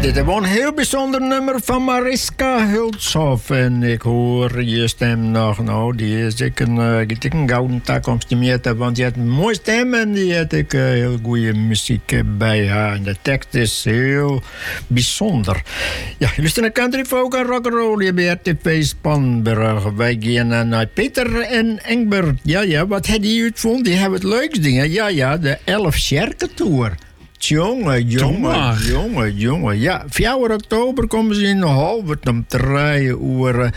Dit is wel een heel bijzonder nummer van Mariska Hulshoff. En ik hoor je stem nog. Nou, die is ik een gouden toekomst met. Want die heeft een mooie stem en die heeft ik heel goede muziek bij haar. En de tekst is heel bijzonder. Ja, jullie zijn naar Country Folk en Rock'n'Roll hier bij RTV Spanberg. Wij gaan naar Peter en Engbert. Ja, wat had die uitgevonden? Die hebben het leukste dingen. Ja, de 11 Sjerken Tour. Jongen. Ja, 4 oktober komen ze in Halvert om 3 uur.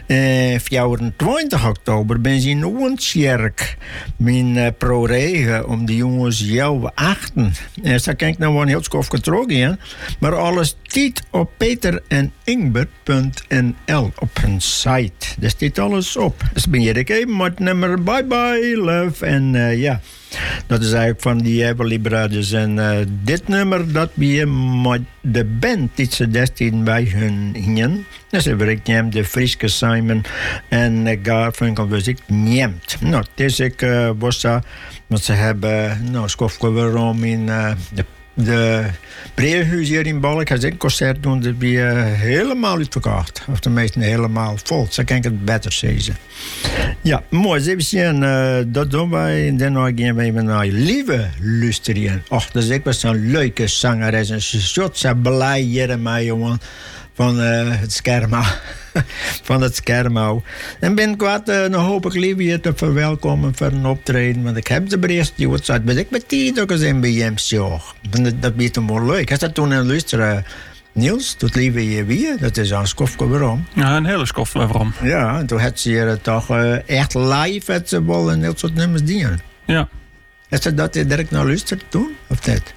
24 oktober ben ze in Oensjerk. Mijn pro-regen om de jongens jou achten. En zo kan ik nou wel een heel schofje terug. Maar alles staat op peterenengbert.nl op hun site. Daar staat alles op. Dus ben je er even met het nummer Bye Bye Love. En ja... Dat is eigenlijk van die Everly Brothers. En dit nummer, dat weer met de band die ze destijds bij hun hingen. Dus ik neem de Frieske Simon en Garfunkel was ik neemt. Nou, het is ik was dat, want ze hebben, nou, schofke waarom in de Breehuis hier in Balk had ik een concert doen dat weer helemaal uitverkocht. Of de meesten helemaal vol. Zo kan ik het beter zeggen. Ja, mooi. Even zien, dat doen wij. En dan gaan we even naar Lieve luisteren. Och, dat is ook wel zo'n leuke zangeres. En ze zat zo blij hier mij, jongen. Van het scherm. Van het scherm. En binnenkort hoop ik Lieve hier te verwelkomen voor een optreden. Want ik heb de bericht die wat zat. Ben ik met die ook eens in bij hem zo. Dat weet hem wel leuk. Hij dat toen een luisteren. Niels, dat Lieve hier weer. Dat is een skofje waarom. Ja, een hele skofje waarom. Ja, en toen had ze hier toch echt live het ze wel een heel soort nummers dienen. Ja. Is dat direct naar luisteren toen? Of niet?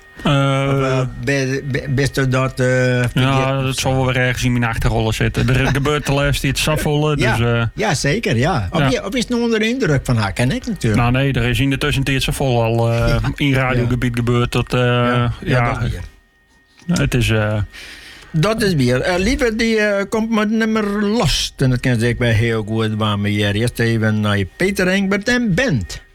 Best u dat... ja, dat zal wel weer ergens in mijn achterrollen zitten. Er gebeurt de laatste iets afvallen. Dus, ja, zeker, ja. Of is het nog onder de indruk van haar? Ken ik natuurlijk. Nou nee, er is in de tussentijd zo vol al in radiogebied gebeurd. Dat, dat is het is... Dat is weer. Lieve, die komt met nummer Lost. En dat ken ik bij heel goed waar we hier eerst even naar Peter Engbert en Bent.